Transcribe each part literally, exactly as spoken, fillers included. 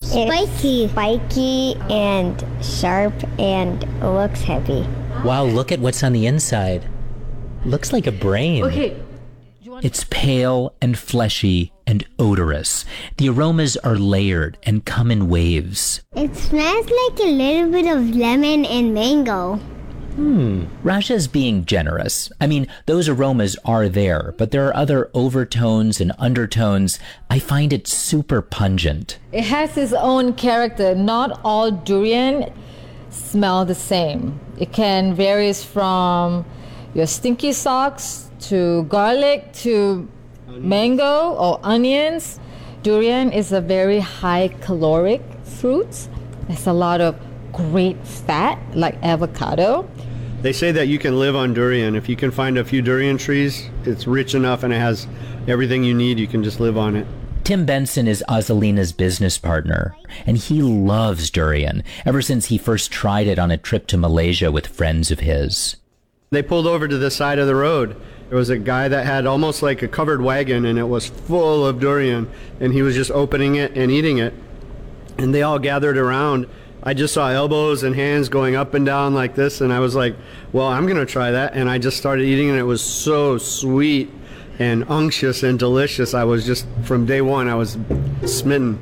spiky. It's spiky and sharp and looks heavy. Wow, look at what's on the inside. Looks like a brain. Okay. It's pale and fleshy and odorous. The aromas are layered and come in waves. It smells like a little bit of lemon and mango. Hmm. Raja's being generous. I mean, those aromas are there, but there are other overtones and undertones. I find it super pungent. It has its own character. Not all durian smell the same. It can vary from your stinky socks to garlic to onions. Mango or onions. Durian is a very high caloric fruit. There's a lot of great fat like avocado. They say that you can live on durian. If you can find a few durian trees, it's rich enough and it has everything you need. You can just live on it. Tim Benson is Azalina's business partner, and he loves durian ever since he first tried it on a trip to Malaysia with friends of his. They pulled over to the side of the road. There was a guy that had almost like a covered wagon, and it was full of durian, and he was just opening it and eating it. And they all gathered around. I just saw elbows and hands going up and down like this, and I was like, well, I'm going to try that. And I just started eating, and it was so sweet and unctuous and delicious. I was just, from day one, I was smitten.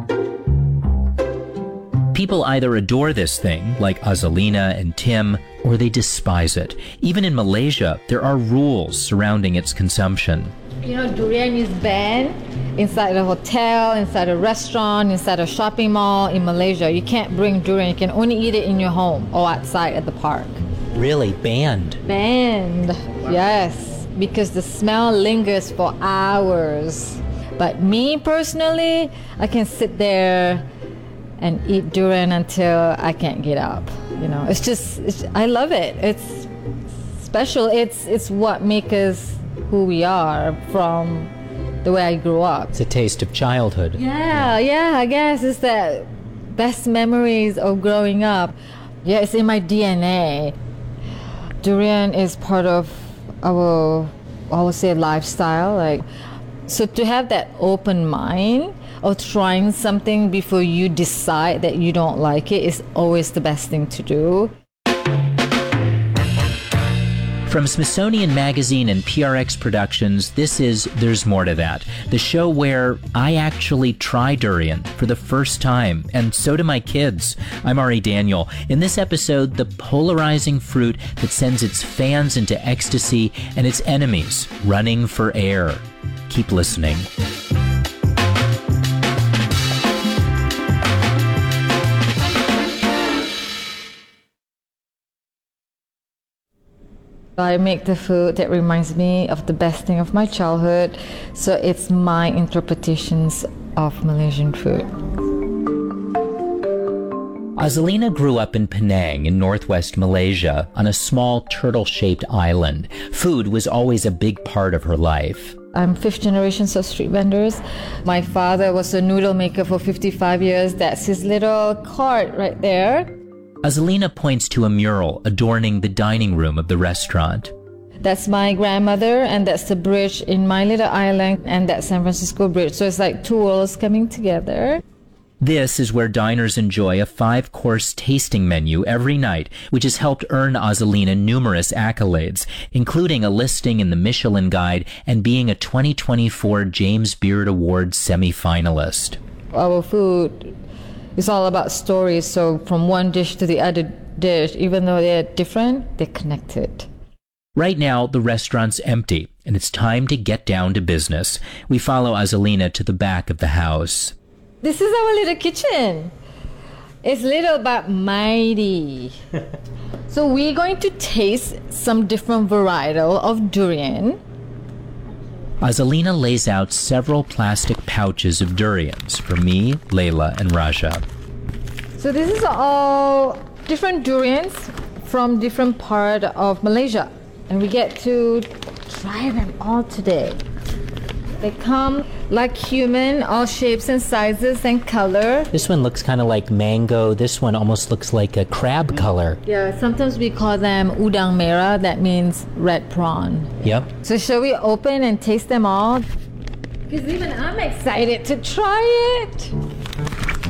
People either adore this thing, like Azalina and Tim, or they despise it. Even in Malaysia, there are rules surrounding its consumption. You know, durian is banned inside a hotel, inside a restaurant, inside a shopping mall in Malaysia. You can't bring durian. You can only eat it in your home or outside at the park. Really? Banned? Banned, yes, because the smell lingers for hours. But me personally, I can sit there and eat durian until I can't get up. You know, it's just, it's, I love it. It's special. It's it's what makes us who we are from the way I grew up. It's a taste of childhood. Yeah, yeah, I guess it's the best memories of growing up. Yeah, it's in my D N A. Durian is part of our, I would say, lifestyle. Like, so to have that open mind of trying something before you decide that you don't like it is always the best thing to do. From Smithsonian Magazine and P R X Productions, this is There's More to That, the show where I actually try durian for the first time, and so do my kids. I'm Ari Daniel. In this episode, the polarizing fruit that sends its fans into ecstasy and its enemies running for air. Keep listening. I make the food that reminds me of the best thing of my childhood, so it's my interpretations of Malaysian food. Azalina grew up in Penang in northwest Malaysia on a small turtle-shaped island. Food was always a big part of her life. I'm fifth generation of street vendors. My father was a noodle maker for fifty-five years. That's his little cart right there. Azalina points to a mural adorning the dining room of the restaurant. That's my grandmother, and that's the bridge in my little island, and that's San Francisco Bridge. So it's like two worlds coming together. This is where diners enjoy a five-course tasting menu every night, which has helped earn Azalina numerous accolades, including a listing in the Michelin Guide and being a twenty twenty-four James Beard Award semi-finalist. Our food is all about stories, so from one dish to the other dish, even though they're different, they're connected. Right now, the restaurant's empty, and it's time to get down to business. We follow Azalina to the back of the house. This is our little kitchen. It's little but mighty. So we're going to taste some different varietal of durian. Azalina lays out several plastic pouches of durians for me, Layla, and Raja. So this is all different durians from different part of Malaysia. And we get to try them all today. They come like human, all shapes and sizes and color. This one looks kind of like mango. This one almost looks like a crab color. Yeah, sometimes we call them udang merah. That means red prawn. Yep. So shall we open and taste them all? Because even I'm excited to try it.